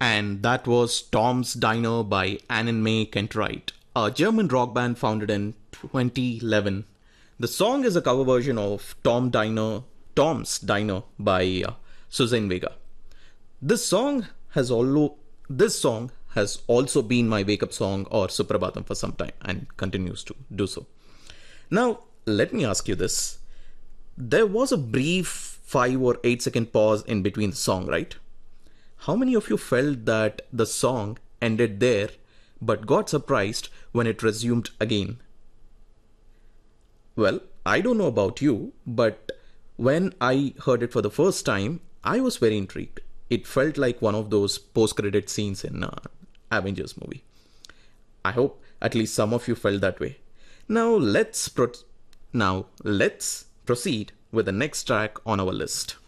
And that was Tom's Diner by Annenmay Kentright, a German rock band founded in 2011. The song is a cover version of Tom's Diner by Suzanne Vega. This song has also been my wake up song or Suprabhatam for some time and continues to do so. Now, let me ask you this. There was a brief 5 or 8 second pause in between the song, right? How many of you felt that the song ended there but got surprised when it resumed again? Well, I don't know about you, but when I heard it for the first time, I was very intrigued. It felt like one of those post-credit scenes in Avengers movie. I hope at least some of you felt that way. Now let's proceed with the next track on our list.